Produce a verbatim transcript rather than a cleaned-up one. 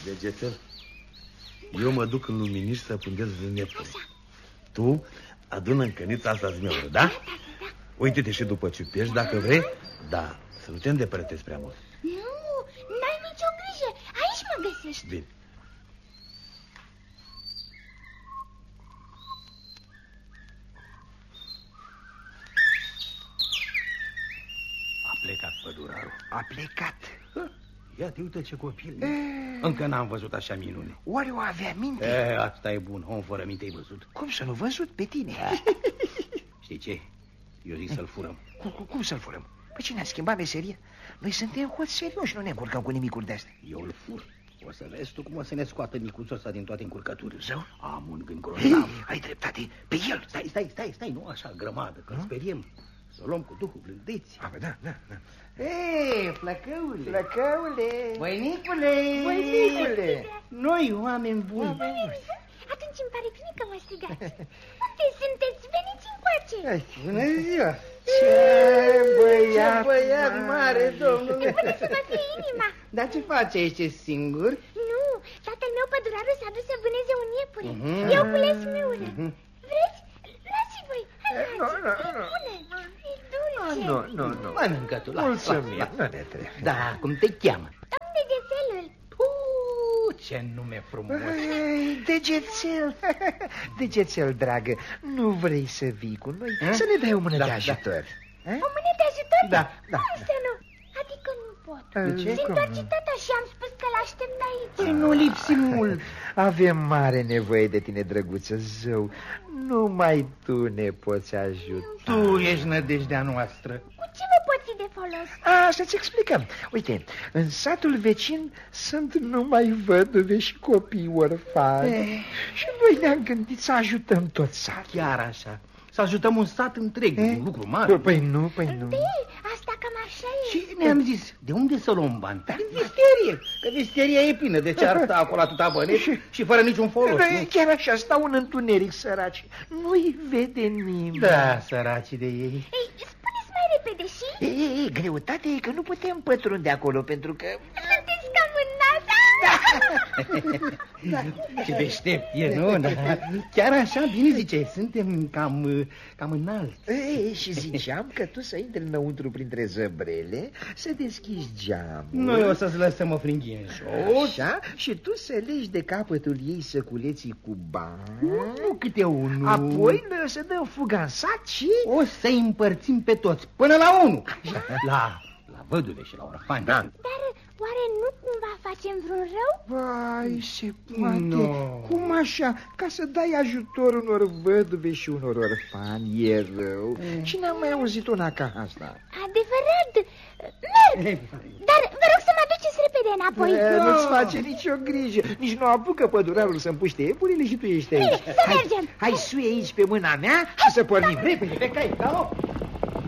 Degețel, eu mă duc în luminiș să pândez neptul. Tu adună în cănița asta zmeură, da? Uite-te și după ciupești dacă vrei, dar să nu te îndepărtezi prea mult. Nu, n-ai nicio grijă, aici mă găsești. Bine. A plecat pădurarul. A plecat. Ia te uită ce copil. E... Încă n-am văzut așa minune. Oare o avea minte? E, asta e bun, om fără minte ai văzut. Cum să nu văzut pe tine? Știi ce? Eu zic să-l furăm. Cum, cum, cum să-l furăm? Păi cine a schimbat meseria? Noi suntem hoți serioși, nu ne încurcăm cu nimicuri de-astea. Eu îl fur. O să vezi tu cum o să ne scoată micuțul ăsta din toate încurcăturile. Zău? Am un gând grozav. Ai dreptate, pe el. Stai, stai, stai, stai, nu așa grămadă, că-l speriem. Să o luăm cu duhul blândeții. Ah, da, da, da. Ei, flăcăule! Flăcăule! Băinicule! Băinicule! Noi, oameni buni! Atunci îmi pare bine că mă strigați. Unde sunteți? Veniți încoace! Bună ziua! Ce băiat, ce băiat mare, domnule! Până să mă fie inima! Dar ce face aici, singur? Nu, tatăl meu pădurarul s-a dus să vâneze un iepure. Mm-hmm. Eu cules miură. Mm-hmm. Vreți? Luați voi! Hai, nu, nu, nu. Bună! E dulce! Nu, nu, nu. Mănâncă tu, lasă. Mulțumim, nu ne trebuie. Da, cum te cheamă? Domn Degețelul! Uh, ce nume frumos! Ei, Degețel, Degețel, dragă, nu vrei să vii cu noi? A? Să ne dai o mână da, de ajutor. Da. O mână de ajutor? Da, da. Cum să nu? Adică nu pot. De ce? Se întoarce tata și am spus că l-aștept aici. Păi nu lipsim mult. Avem mare nevoie de tine, drăguță, zău. Numai tu ne poți ajuta. Tu ești nădejdea noastră. Cu ce vă pot fi de folos? A, să-ți explicăm. Uite, în satul vecin sunt numai văduve și copii orfani. Eh. Și noi ne-am gândit să ajutăm tot satul. Chiar așa. Să ajutăm un sat întreg, eh? Un lucru mare. Păi nu, păi nu. De, asta cam așa e. Și ne-am zis, de unde să luăm bani? Din visterie, că visteria e plină de ce ar sta acolo atâta bănești și, și fără niciun folos. Nu? Chiar așa, stau în întuneric, săraci. Nu-i vede nimeni. Da, săracii de ei. Ei, spuneți mai repede și... Ei, ei, greutatea e că nu putem pătrunde acolo, pentru că... Sunteți cam înalt. Ce deștept e, nu? Da. Chiar așa, bine zice, suntem cam, cam înalți. Ei, și ziceam că tu să intri înăuntru printre zăbrele, să deschizi geamul. Noi o să-ți lăsăm o fringhie în jos. Așa, și tu să legi de capătul ei săculeții cu bani. Nu câte unul. Apoi să dăm fuga în sat și... O să-i împărțim pe toți, până la unul. La, la văduve și la orfani. Da. Dar oare nu cumva facem vreun rău? Vai, se poate. No. Cum așa? Ca să dai ajutor unor văduve și unor orfani e rău. Mm. Cine a mai auzit una ca asta? Adevărat. Merg. Dar vă rog să mă duceți repede înapoi. E, no. Nu-ți face nicio grijă. Nici nu apucă pădurarul să împuște iepurile și tu ești aici. Bine, să hai, mergem. Hai, sui aici pe mâna mea și să pornim repede pe cai. Da,